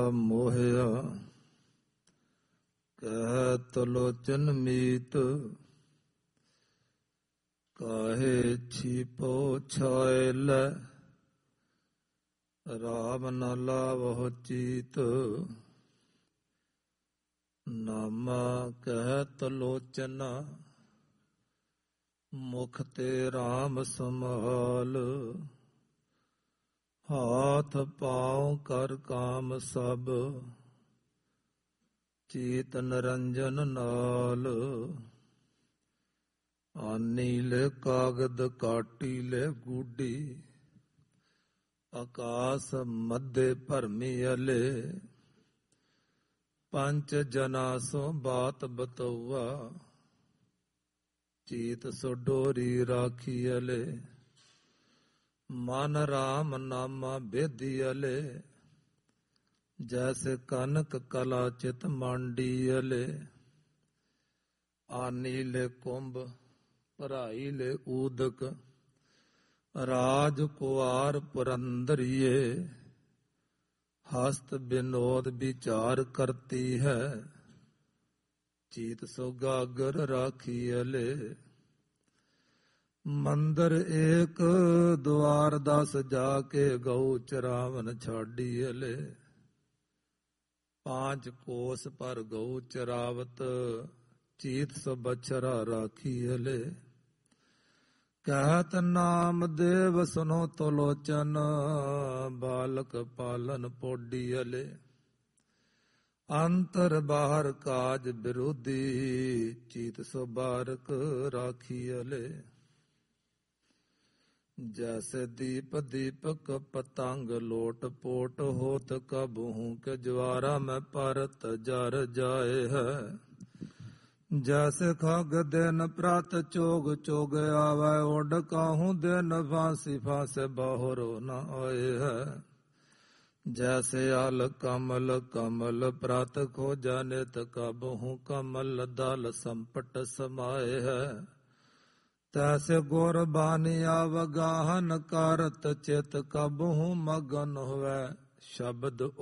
ਮੋਹਿਆ ਕਹਿਤ ਲੋਚਨ ਮੀਤ, ਕਾਹੇ ਛੀਪੋ ਛਾਇ ਲੈ, ਰਾਮ ਨ ਲਾਵਹੁ ਚੀਤ। ਨਾਮਾ ਕਹਿਤ ਲੋਚਨ, ਮੁਖ ਤੇ ਰਾਮ ਸੰਭਾਲ। ਹਾਥ ਪਾਉ ਕਰ ਕਾਮ ਸਭ, ਚੀਤ ਨਿਰੰਜਨ ਨਾਲ। ਆਨੀ ਲੈ ਕਾਗਦ ਕਾਟੀ ਲੈ ਗੂਡੀ, ਆਕਾਸ ਮਧੇ ਭਰਮੀ ਅਲੇ। ਪੰਚ ਜਨਾ ਸੋ ਬਾਤ ਬਤਉਆ, ਚੀਤ ਸੋ ਡੋਰੀ ਰਾਖੀ ਅਲੇ। ਮਨ ਰਾਮ ਨਾਮਾ ਬੇਦੀ ਅਲੇ, ਜੈਸੇ ਕਨਕ ਕਲਾ ਚਿਤ ਮਾਂਡੀ ਅਲੇ। ਆਨੀ ਲੈ ਕੁੰਭ, ਭਰਾਈ ਲੈ ਊਦਕ, ਰਾਜ ਕੁਆਰ ਪੁਰੰਦਰੀਏ। ਹਸਤ ਬਿਨੋਦ ਵਿਚਾਰ ਕਰਤੀ ਹੈ, ਚੀਤ ਸੋ ਗਾਗਰ ਰਾਖੀ ਅਲੇ। ਮੰਦਰ ਏਕ ਦੁਆਰ ਦਸ, ਜਾ ਕੇ ਗਊ ਚਰਾਵਨ ਛਾਡੀ ਅਲੇ। ਪਾਂਚ ਕੋਸ ਪਰ ਗਊ ਚਰਾਵਤ, ਚੀਤ ਸੋ ਬਛਰਾ ਰਾਖੀ ਅਲੇ। ਕਹਿਤ ਨਾਮ ਦੇਵ ਸੁਨੋ ਤੋਲੋਚਨ, ਬਾਲਕ ਪਾਲਨ ਪੋਡੀ ਅਲੇ। ਅੰਤਰ ਬਾਹਰ ਕਾਜ ਵਿਰੋਧੀ, ਚੀਤ ਸੋ ਬਾਰਕ ਰਾਖੀ ਅਲੇ। ਜੈਸੇ ਦੀਪ ਦੀਪਕ ਪਤੰਗ, ਲੋਟ ਪੋਟ ਹੋਤ ਕਬਹੂ ਕੇ ਜਵਾਰਾ ਮੈਂ ਪਰਤ ਜਰ ਜਾਏ ਹੈ। ਜੈਸੇ ਖਗ ਦਿਨ ਪ੍ਰਤ ਚੋਗ ਚੋਗ ਆਵੈ, ਉੱਡ ਕਾਹੂ ਦਿਨ ਫਾਂਸੀ ਫਾਂਸੇ ਬਾਹਰੋ ਨ ਆਏ ਹੈ। ਜੈਸੇ ਆਲ ਕਮਲ ਕਮਲ ਪ੍ਰਤ ਖੋਜੈ, ਨਿਤ ਕਬਹੂ ਕਮਲ ਦਲ ਸੰਪਟ ਸਮਾਏ ਹੈ। ਤੈਸੇ ਗੁਰ ਬਾਣੀ ਆਵਗਾਹਨ, ਕਰਤ ਚਿਤ ਕਬਹੂ ਮਗਨ ਹੋਵੈ ਸ਼ਬਦ